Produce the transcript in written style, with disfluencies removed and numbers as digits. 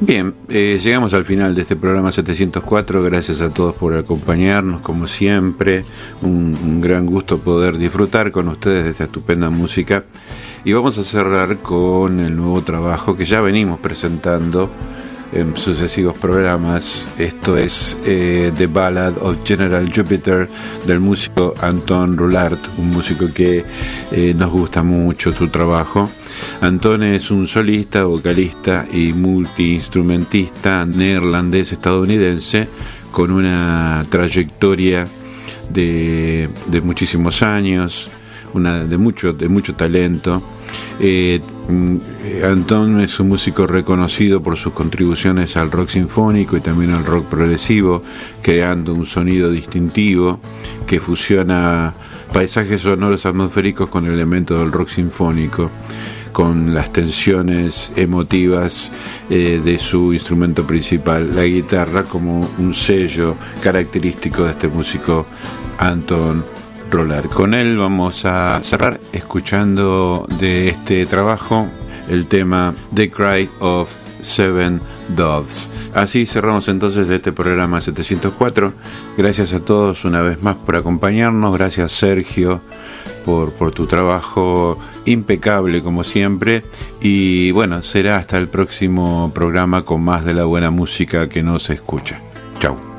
Bien, llegamos al final de este programa 704. Gracias a todos por acompañarnos, como siempre. Un gran gusto poder disfrutar con ustedes de esta estupenda música. Y vamos a cerrar con el nuevo trabajo que ya venimos presentando en sucesivos programas. Esto es The Ballad of General Jupiter, del músico Anton Roulard, un músico que nos gusta mucho su trabajo. Anton es un solista, vocalista y multiinstrumentista neerlandés-estadounidense con una trayectoria de muchísimos años, de mucho talento. Anton es un músico reconocido por sus contribuciones al rock sinfónico y también al rock progresivo, creando un sonido distintivo que fusiona paisajes sonoros atmosféricos con elementos del rock sinfónico, con las tensiones emotivas de su instrumento principal, la guitarra, como un sello característico de este músico Anton Roulard. Con él vamos a cerrar escuchando de este trabajo el tema The Cry of Seven Doves. Así cerramos entonces este programa 704. Gracias a todos una vez más por acompañarnos. Gracias, Sergio, por tu trabajo impecable como siempre. Y bueno, será hasta el próximo programa con más de la buena música que nos escucha. Chau.